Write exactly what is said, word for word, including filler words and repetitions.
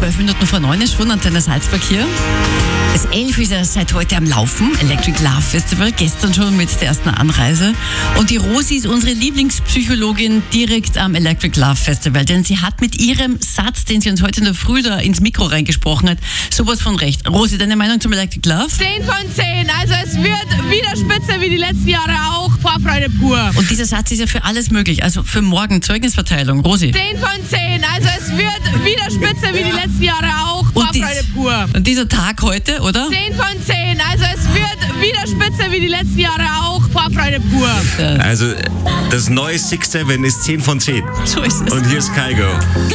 Zwölf Minuten vor neun ist schon Antenne Salzburg hier. Das Elf ist ja seit heute am Laufen, Electric Love Festival, gestern schon mit der ersten Anreise. Und die Rosi ist unsere Lieblingspsychologin direkt am Electric Love Festival, denn sie hat mit ihrem Satz, den sie uns heute in der Früh da ins Mikro reingesprochen hat, sowas von recht. Rosi, deine Meinung zum Electric Love? zehn von zehn, also es wird wieder spitze wie die letzten Jahre auch, Vorfreude pur. Und dieser Satz ist ja für alles möglich, also für morgen Zeugnisverteilung. Rosi? zehn von zehn, also es wird wieder spitze wie die letzten Jahre auch, Vorfreude pur. Und dieser Tag heute, oder? zehn von zehn, also es wird wieder spitze wie die letzten Jahre auch, Vorfreude pur. Also das neue Six Seven ist zehn von zehn. So ist es. Und hier ist Kygo.